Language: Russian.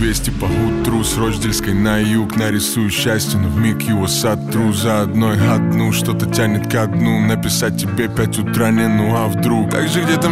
200 по утру с Рочдельской на юг. Нарисую счастье, но вмиг его сотру. За одной одну, что-то тянет ко дну. Написать тебе 5 утра, не ну а вдруг. Так же где-то